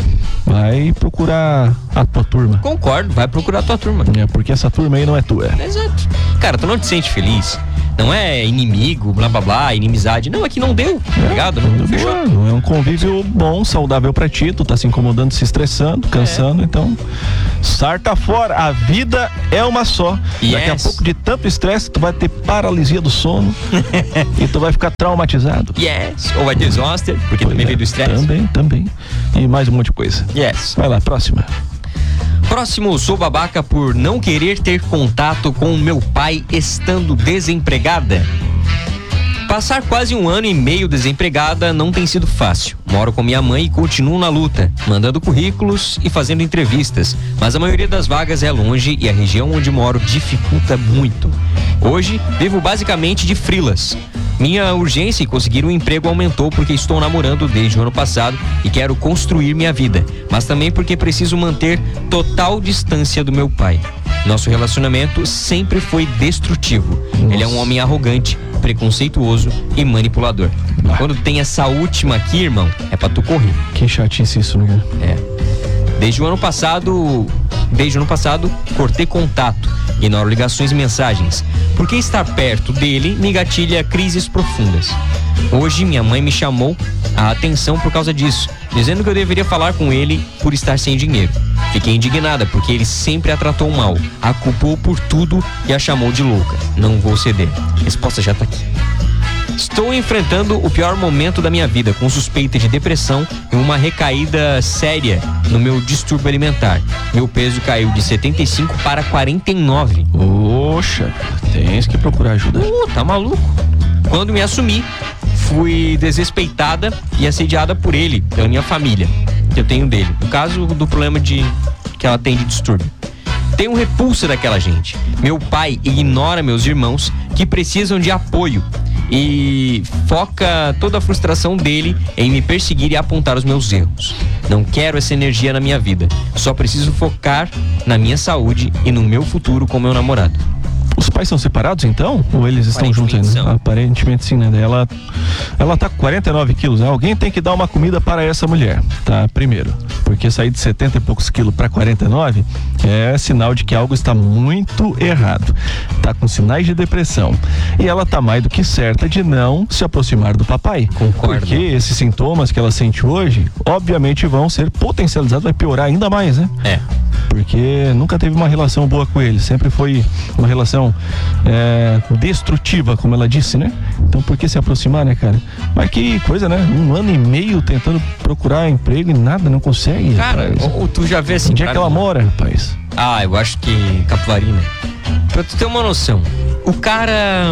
[SPEAKER 1] Vai procurar a tua turma.
[SPEAKER 2] Concordo, vai procurar a tua turma.
[SPEAKER 1] É, porque essa turma aí não é tua.
[SPEAKER 2] Exato. Cara, tu não te sente feliz. Não é inimigo, blá blá blá, inimizade. Não, é que não deu, tá é, ligado? Não, não fechou.
[SPEAKER 1] É um convívio bom, saudável pra ti. Tu tá se incomodando, se estressando, cansando. É. Então, sarta fora. A vida é uma só. Yes. Daqui a pouco, de tanto estresse, tu vai ter paralisia do sono e tu vai ficar traumatizado.
[SPEAKER 2] Yes. Ou vai ter zoster, porque
[SPEAKER 1] pois
[SPEAKER 2] também
[SPEAKER 1] é.
[SPEAKER 2] veio do estresse.
[SPEAKER 1] Também, também. E mais um monte de coisa.
[SPEAKER 2] Yes.
[SPEAKER 1] Vai lá, próxima.
[SPEAKER 2] Próximo, sou babaca por não querer ter contato com meu pai estando desempregada. Passar quase um ano e meio desempregada não tem sido fácil. Moro com minha mãe e continuo na luta, mandando currículos e fazendo entrevistas, mas a maioria das vagas é longe e a região onde moro dificulta muito. Hoje, vivo basicamente de freelas. Minha urgência em conseguir um emprego aumentou porque estou namorando desde o ano passado e quero construir minha vida, mas também porque preciso manter total distância do meu pai. Nosso relacionamento sempre foi destrutivo. Nossa. Ele é um homem arrogante, preconceituoso e manipulador. Ah. Quando tem essa última aqui, irmão, é pra tu correr.
[SPEAKER 1] Que chatice isso, né?
[SPEAKER 2] É. Desde o ano passado, desde o ano passado, cortei contato, ignoro ligações e mensagens, porque estar perto dele me gatilha crises profundas. Hoje minha mãe me chamou a atenção por causa disso, dizendo que eu deveria falar com ele por estar sem dinheiro. Fiquei indignada porque ele sempre a tratou mal, a culpou por tudo e a chamou de louca. Não vou ceder. A resposta já tá aqui. Estou enfrentando o pior momento da minha vida, com suspeita de depressão e uma recaída séria no meu distúrbio alimentar. Meu peso caiu de setenta e cinco para quarenta e nove.
[SPEAKER 1] Oxa, tens que procurar ajuda.
[SPEAKER 2] Uh, tá maluco? Quando me assumi, fui desrespeitada e assediada por ele, pela minha família, que eu tenho dele. No caso do problema de que ela tem de distúrbio. Tenho repulsa daquela gente. Meu pai ignora meus irmãos que precisam de apoio e foca toda a frustração dele em me perseguir e apontar os meus erros. Não quero essa energia na minha vida. Só preciso focar na minha saúde e no meu futuro com meu namorado.
[SPEAKER 1] Os pais são separados então? Ou eles estão juntos ainda? São. Aparentemente sim, né? Ela, ela tá com quarenta e nove quilos, né? Alguém tem que dar uma comida para essa mulher, tá? Primeiro. Porque sair de setenta e poucos quilos para quarenta e nove é sinal de que algo está muito errado. Tá com sinais de depressão. E ela tá mais do que certa de não se aproximar do papai.
[SPEAKER 2] Concordo.
[SPEAKER 1] Porque esses sintomas que ela sente hoje, obviamente vão ser potencializados, vai piorar ainda mais, né?
[SPEAKER 2] É.
[SPEAKER 1] Porque nunca teve uma relação boa com ele, sempre foi uma relação é, destrutiva, como ela disse, né? Então por que se aproximar, né, cara? Mas que coisa, né? Um ano e meio tentando procurar emprego e nada, não consegue.
[SPEAKER 2] Cara, ou tu já vê assim.
[SPEAKER 1] Onde é que ela mora, rapaz?
[SPEAKER 2] Ah, eu acho que Capivari, né? Pra tu ter uma noção, o cara.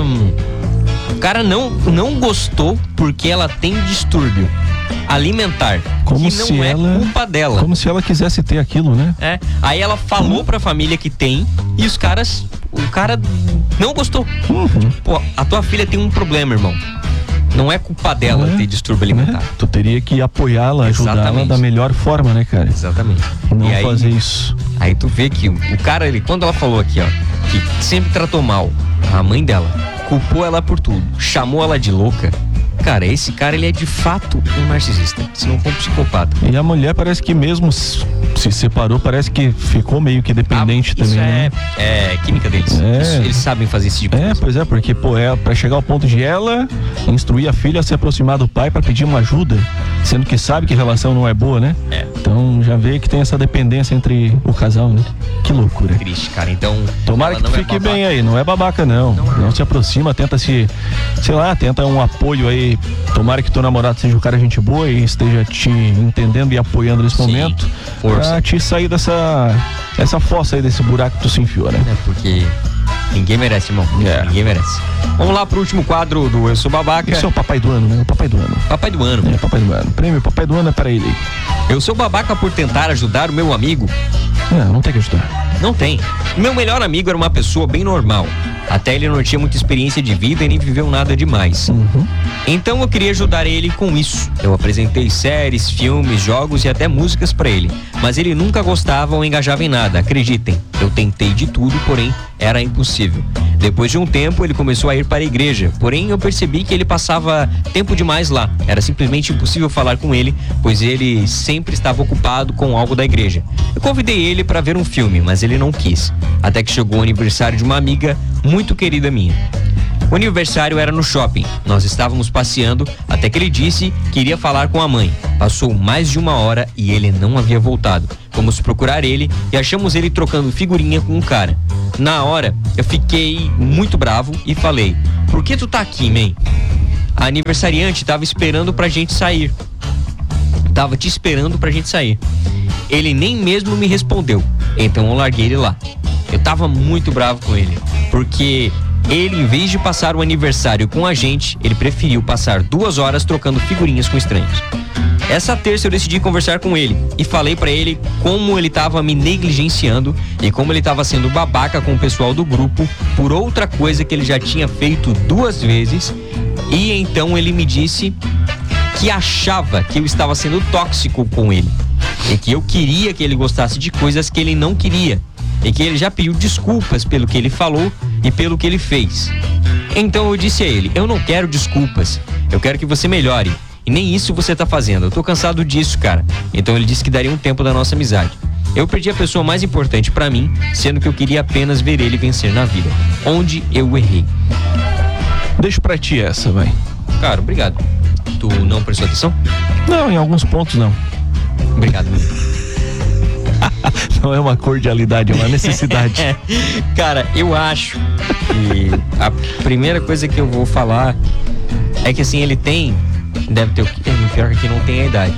[SPEAKER 2] O cara não, não gostou porque ela tem distúrbio alimentar,
[SPEAKER 1] como
[SPEAKER 2] que
[SPEAKER 1] se
[SPEAKER 2] não é
[SPEAKER 1] ela,
[SPEAKER 2] culpa dela.
[SPEAKER 1] Como se ela quisesse ter aquilo, né?
[SPEAKER 2] É. Aí ela falou uhum. pra família que tem e os caras, o cara não gostou.
[SPEAKER 1] Uhum.
[SPEAKER 2] Pô, a tua filha tem um problema, irmão. Não é culpa dela é, ter distúrbio alimentar.
[SPEAKER 1] É. Tu teria que apoiá-la, ajudá-la da melhor forma, né, cara?
[SPEAKER 2] Exatamente.
[SPEAKER 1] Não
[SPEAKER 2] e aí,
[SPEAKER 1] fazer isso.
[SPEAKER 2] Aí tu vê que o cara, ele, quando ela falou aqui, ó, que sempre tratou mal a mãe dela, culpou ela por tudo, chamou ela de louca. Cara, esse cara, ele é de fato um narcisista, se não for um psicopata.
[SPEAKER 1] E a mulher parece que mesmo se separou, parece que ficou meio que dependente
[SPEAKER 2] ah,
[SPEAKER 1] também,
[SPEAKER 2] isso
[SPEAKER 1] né?
[SPEAKER 2] é, é química deles.
[SPEAKER 1] É.
[SPEAKER 2] Isso, eles sabem fazer esse tipo de
[SPEAKER 1] coisa. É, pois é, porque, pô, é pra chegar ao ponto de ela instruir a filha a se aproximar do pai pra pedir uma ajuda, sendo que sabe que a relação não é boa, né?
[SPEAKER 2] É.
[SPEAKER 1] Então já vê que tem essa dependência entre o casal, né? Que loucura.
[SPEAKER 2] Triste, cara. Então.
[SPEAKER 1] Tomara que tu fique é bem aí, não é babaca, não. Não, não se aproxima, tenta se, sei lá, tenta um apoio aí. Tomara que teu namorado seja um cara gente boa e esteja te entendendo e apoiando nesse Sim, momento.
[SPEAKER 2] Força.
[SPEAKER 1] Pra te sair dessa essa fossa aí, desse buraco que tu se enfiou, né?
[SPEAKER 2] É, porque ninguém merece, irmão. É. Ninguém merece. Vamos lá pro último quadro do Eu Sou Babaca.
[SPEAKER 1] Esse é o papai do ano, né? O papai do ano.
[SPEAKER 2] Papai do ano.
[SPEAKER 1] É, papai do ano. Prêmio papai do ano é para ele.
[SPEAKER 2] Eu sou babaca por tentar ajudar o meu amigo
[SPEAKER 1] Não, não tem que ajudar.
[SPEAKER 2] Não tem. Meu melhor amigo era uma pessoa bem normal. Até ele não tinha muita experiência de vida e nem viveu nada demais.
[SPEAKER 1] Uhum.
[SPEAKER 2] Então eu queria ajudar ele com isso. Eu apresentei séries, filmes, jogos e até músicas pra ele. Mas ele nunca gostava ou engajava em nada, acreditem. Eu tentei de tudo, porém era impossível. Depois de um tempo ele começou a ir para a igreja, porém eu percebi que ele passava tempo demais lá. Era simplesmente impossível falar com ele, pois ele sempre estava ocupado com algo da igreja. Eu convidei ele para ver um filme, mas ele não quis. Até que chegou o aniversário de uma amiga muito querida minha. O aniversário era no shopping. Nós estávamos passeando até que ele disse que iria falar com a mãe. Passou mais de uma hora e ele não havia voltado. Fomos procurar ele e achamos ele trocando figurinha com um cara. Na hora, eu fiquei muito bravo e falei: por que tu tá aqui, man? A aniversariante tava esperando pra gente sair. Tava te esperando pra gente sair. Ele nem mesmo me respondeu. Então eu larguei ele lá. Eu tava muito bravo com ele, porque ele, em vez de passar o aniversário com a gente, ele preferiu passar duas horas trocando figurinhas com estranhos. Essa terça eu decidi conversar com ele e falei pra ele como ele tava me negligenciando e como ele tava sendo babaca com o pessoal do grupo por outra coisa que ele já tinha feito duas vezes. E então ele me disse que achava que eu estava sendo tóxico com ele e que eu queria que ele gostasse de coisas que ele não queria e que ele já pediu desculpas pelo que ele falou e pelo que ele fez. Então eu disse a ele: eu não quero desculpas, eu quero que você melhore. E nem isso você tá fazendo, eu tô cansado disso, cara. Então ele disse que daria um tempo da nossa amizade. Eu perdi a pessoa mais importante pra mim, sendo que eu queria apenas ver ele vencer na vida. Onde eu errei.
[SPEAKER 1] Deixo pra ti essa, vai.
[SPEAKER 2] Cara, obrigado. Tu não prestou atenção?
[SPEAKER 1] Não, em alguns pontos não.
[SPEAKER 2] Obrigado.
[SPEAKER 1] Não é uma cordialidade, é uma necessidade.
[SPEAKER 2] Cara, eu acho que a primeira coisa que eu vou falar é que assim, ele tem... Deve ter o que? Pior que aqui não tem a idade.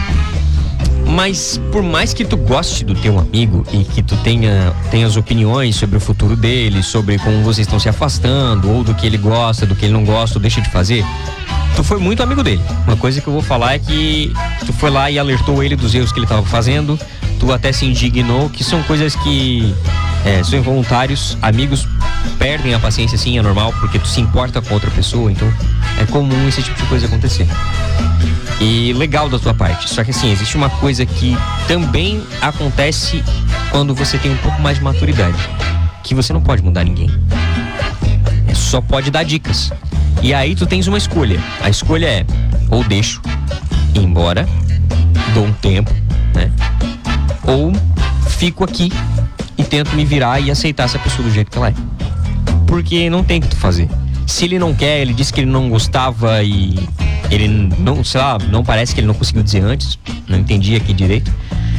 [SPEAKER 2] Mas por mais que tu goste do teu amigo e que tu tenha, tenha as opiniões sobre o futuro dele, sobre como vocês estão se afastando, ou do que ele gosta, do que ele não gosta ou deixa de fazer, tu foi muito amigo dele. Uma coisa que eu vou falar é que tu foi lá e alertou ele dos erros que ele estava fazendo, tu até se indignou, que são coisas que é, são involuntários. Amigos perdem a paciência, sim, é normal, porque tu se importa com outra pessoa, então é comum esse tipo de coisa acontecer. E legal da tua parte, só que assim, existe uma coisa que também acontece quando você tem um pouco mais de maturidade, que você não pode mudar ninguém, só pode dar dicas. E aí tu tens uma escolha. A escolha é: ou deixo ir embora, dou um tempo, né? Ou fico aqui e tento me virar e aceitar essa pessoa do jeito que ela é. Porque não tem o que tu fazer. Se ele não quer, ele disse que ele não gostava e ele não, sei lá, não parece que ele não conseguiu dizer antes, não entendi aqui direito.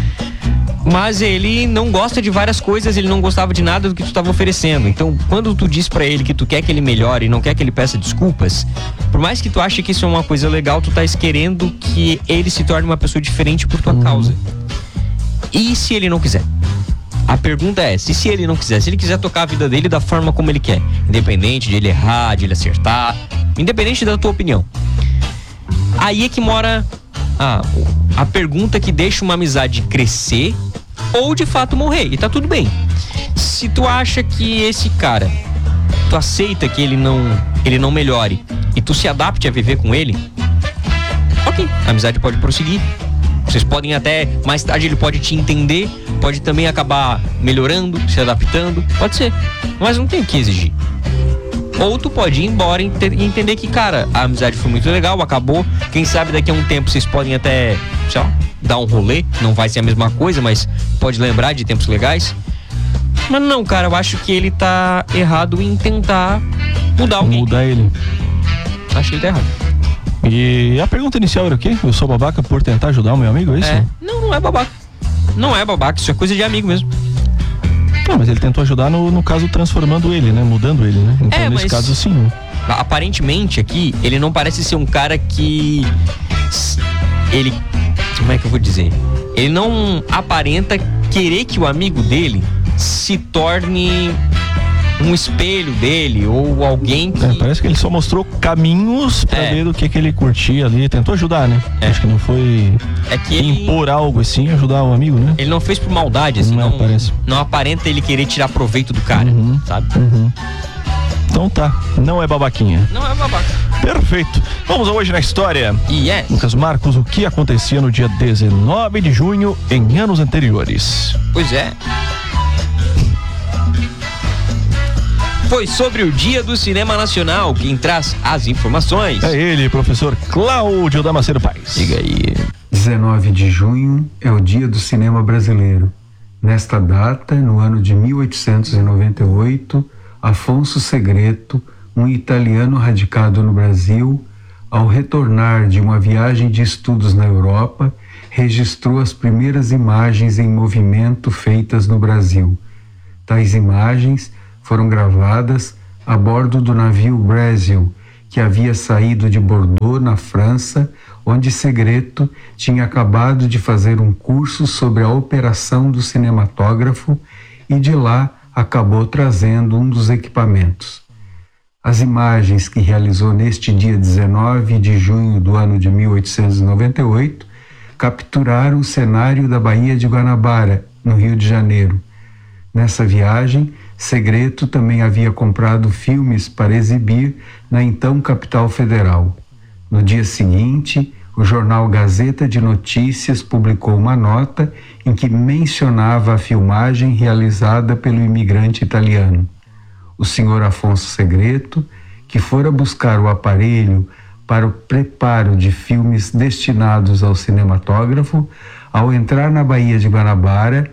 [SPEAKER 2] Mas ele não gosta de várias coisas, ele não gostava de nada do que tu estava oferecendo. Então, quando tu diz pra ele que tu quer que ele melhore e não quer que ele peça desculpas, por mais que tu ache que isso é uma coisa legal, tu estás querendo que ele se torne uma pessoa diferente por tua uhum. causa. E se ele não quiser? A pergunta é, se, se ele não quiser, se ele quiser tocar a vida dele da forma como ele quer, independente de ele errar, de ele acertar, independente da tua opinião, aí é que mora a, a pergunta que deixa uma amizade crescer ou de fato morrer, e tá tudo bem. Se tu acha que esse cara, tu aceita que ele não, ele não melhore e tu se adapte a viver com ele, ok, a amizade pode prosseguir. Vocês podem até, mais tarde ele pode te entender, pode também acabar melhorando, se adaptando, pode ser, mas não tem o que exigir. Ou tu pode ir embora e entender que, cara, a amizade foi muito legal, acabou, quem sabe daqui a um tempo vocês podem até, sei lá, dar um rolê, não vai ser a mesma coisa, mas pode lembrar de tempos legais. Mas não, cara, eu acho que ele tá errado em tentar mudar alguém.
[SPEAKER 1] Mudar ele.
[SPEAKER 2] Acho que ele tá errado.
[SPEAKER 1] E a pergunta inicial era o quê? Eu sou babaca por tentar ajudar o meu amigo, é isso?
[SPEAKER 2] É. Não, não é babaca. Não é babaca, isso é coisa de amigo mesmo.
[SPEAKER 1] Não, mas ele tentou ajudar no, no caso transformando ele, né? Mudando ele, né? Então
[SPEAKER 2] é,
[SPEAKER 1] nesse
[SPEAKER 2] mas...
[SPEAKER 1] caso sim. Né?
[SPEAKER 2] Aparentemente aqui, ele não parece ser um cara que... Ele... Como é que eu vou dizer? Ele não aparenta querer que o amigo dele se torne um espelho dele ou alguém que...
[SPEAKER 1] É, parece que ele só mostrou caminhos pra
[SPEAKER 2] É.
[SPEAKER 1] ver do que, que ele curtia ali, tentou ajudar, né?
[SPEAKER 2] É.
[SPEAKER 1] Acho que não foi
[SPEAKER 2] É que ele,
[SPEAKER 1] impor algo assim, ajudar o amigo, né?
[SPEAKER 2] ele não fez por maldade, assim,
[SPEAKER 1] Não
[SPEAKER 2] não,
[SPEAKER 1] parece.
[SPEAKER 2] não aparenta ele querer tirar proveito do cara,
[SPEAKER 1] Uhum.
[SPEAKER 2] sabe?
[SPEAKER 1] Uhum. Então tá, não é babaquinha.
[SPEAKER 2] Não é babaca.
[SPEAKER 1] Perfeito. Vamos a hoje na história.
[SPEAKER 2] E é.
[SPEAKER 1] Lucas Marcos, o que acontecia no dia dezenove de junho em anos anteriores?
[SPEAKER 2] Pois é. Foi sobre o Dia do Cinema Nacional. Quem traz as informações
[SPEAKER 1] É ele, professor Cláudio Damasceno Paes.
[SPEAKER 2] Diga aí.
[SPEAKER 10] dezenove de junho é o Dia do Cinema Brasileiro. Nesta data, no ano de mil oitocentos e noventa e oito, Afonso Segreto, um italiano radicado no Brasil, ao retornar de uma viagem de estudos na Europa, registrou as primeiras imagens em movimento feitas no Brasil. Tais imagens foram gravadas a bordo do navio Brasil, que havia saído de Bordeaux, na França, onde Segreto tinha acabado de fazer um curso sobre a operação do cinematógrafo e de lá acabou trazendo um dos equipamentos. As imagens que realizou neste dia dezenove de junho do ano de mil oitocentos e noventa e oito capturaram o cenário da Baía de Guanabara, no Rio de Janeiro. Nessa viagem, Segreto também havia comprado filmes para exibir na então capital federal. No dia seguinte, o jornal Gazeta de Notícias publicou uma nota em que mencionava a filmagem realizada pelo imigrante italiano. O senhor Afonso Segreto, que fora buscar o aparelho para o preparo de filmes destinados ao cinematógrafo, ao entrar na Baía de Guanabara,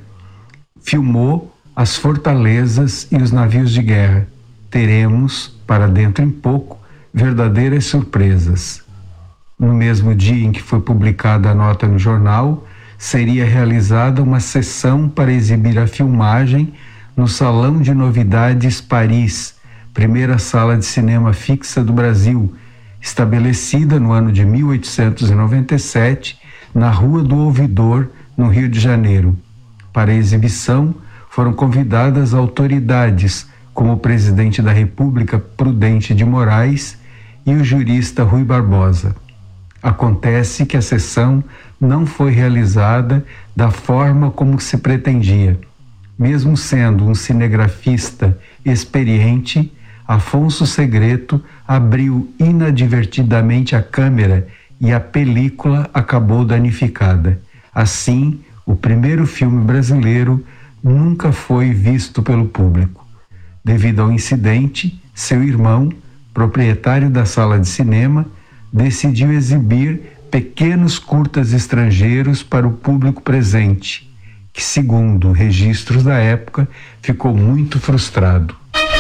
[SPEAKER 10] filmou as fortalezas e os navios de guerra. Teremos, para dentro em pouco, verdadeiras surpresas. No mesmo dia em que foi publicada a nota no jornal, seria realizada uma sessão para exibir a filmagem no Salão de Novidades Paris, primeira sala de cinema fixa do Brasil, estabelecida no ano de mil oitocentos e noventa e sete, na Rua do Ouvidor, no Rio de Janeiro. Para a exibição, foram convidadas autoridades, como o presidente da República, Prudente de Moraes, e o jurista Rui Barbosa. Acontece que a sessão não foi realizada da forma como se pretendia. Mesmo sendo um cinegrafista experiente, Afonso Segreto abriu inadvertidamente a câmera e a película acabou danificada. Assim, o primeiro filme brasileiro nunca foi visto pelo público. Devido ao incidente, seu irmão, proprietário da sala de cinema, decidiu exibir pequenos curtas estrangeiros para o público presente, que, segundo registros da época, ficou muito frustrado.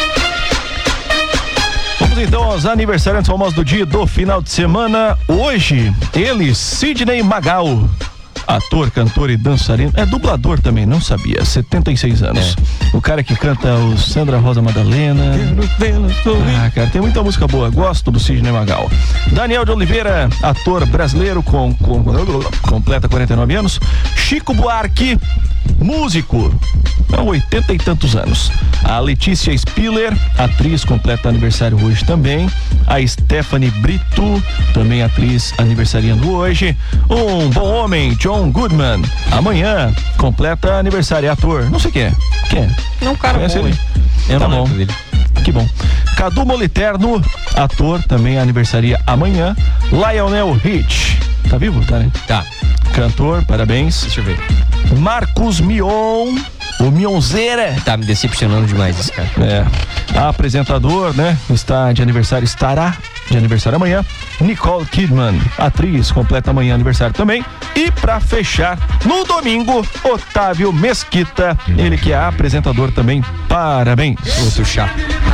[SPEAKER 1] Vamos então aos aniversários famosos do dia do final de semana. Hoje, ele, Sidney Magal. Ator, cantor e dançarino. É dublador também, não sabia. setenta e seis anos. É. O cara que canta o Sandra Rosa Madalena. Ah, cara, tem muita música boa. Gosto do Sidney Magal. Daniel de Oliveira, ator brasileiro com, com completa quarenta e nove anos. Chico Buarque, músico, com oitenta e tantos anos. A Letícia Spiller, atriz, completa aniversário hoje também. A Stephanie Brito, também atriz, aniversariando hoje. Um bom homem, John Goodman, amanhã, completa aniversário, é ator, não sei quem é. Quem é?
[SPEAKER 2] Não, um cara
[SPEAKER 1] Conhece
[SPEAKER 2] bom.
[SPEAKER 1] ele?
[SPEAKER 2] Eu
[SPEAKER 1] Tá
[SPEAKER 2] não
[SPEAKER 1] bom.
[SPEAKER 2] lembro dele.
[SPEAKER 1] Que bom. Cadu Moliterno, ator, também aniversaria amanhã. Lionel Rich, tá vivo? Tá, né?
[SPEAKER 2] Tá.
[SPEAKER 1] Cantor, parabéns.
[SPEAKER 2] Deixa eu ver.
[SPEAKER 1] Marcos Mion, o Mionzeira.
[SPEAKER 2] Tá me decepcionando demais esse cara.
[SPEAKER 1] É. Apresentador, né? Está de aniversário, estará de aniversário amanhã. Nicole Kidman, atriz, completa amanhã aniversário também. E pra fechar, no domingo, Otávio Mesquita, ele que é apresentador também. Parabéns.
[SPEAKER 2] Outro chá.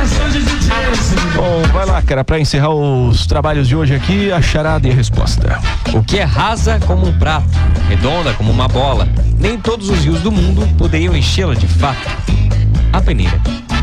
[SPEAKER 1] Bom, vai lá, cara, pra encerrar os trabalhos de hoje aqui, a charada e a resposta.
[SPEAKER 2] O que é rasa como um prato, redonda como uma bola, nem todos os rios do mundo poderiam enchê-la de fato. A peneira.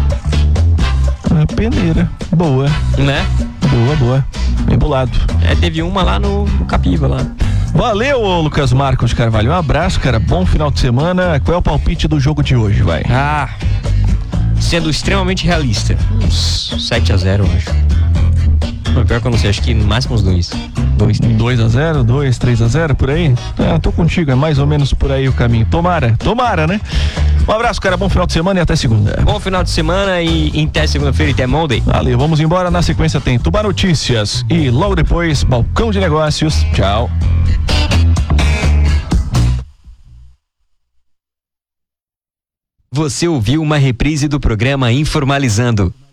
[SPEAKER 1] A peneira, boa.
[SPEAKER 2] Né?
[SPEAKER 1] Boa, boa. Bem bolado.
[SPEAKER 2] É, teve uma lá no, no Capiva lá.
[SPEAKER 1] Valeu, Lucas Marcos Carvalho. Um abraço, cara. Bom final de semana. Qual é o palpite do jogo de hoje, vai?
[SPEAKER 2] Ah, sendo extremamente realista. Uns sete a zero, eu acho. Não, pior que eu não sei, acho que no máximo uns dois.
[SPEAKER 1] dois a zero, dois, três a zero, por aí? Ah, tô contigo, é mais ou menos por aí o caminho. Tomara, tomara, né? Um abraço, cara, bom final de semana e até segunda.
[SPEAKER 2] Bom final de semana e, e até segunda-feira e até Monday.
[SPEAKER 1] Valeu, vamos embora. Na sequência tem Tubar Notícias e logo depois Balcão de Negócios. Tchau.
[SPEAKER 11] Você ouviu uma reprise do programa Informalizando.